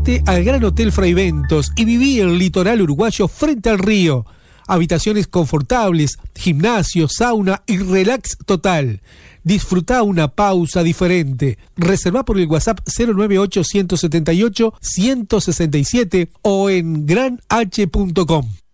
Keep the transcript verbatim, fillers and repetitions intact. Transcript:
Sumate al Gran Hotel Fraiventos y viví el litoral uruguayo frente al río. Habitaciones confortables, gimnasio, sauna y relax total. Disfrutá una pausa diferente. Reservá por el WhatsApp cero nueve ocho, uno siete ocho, uno seis siete o en gran h punto com.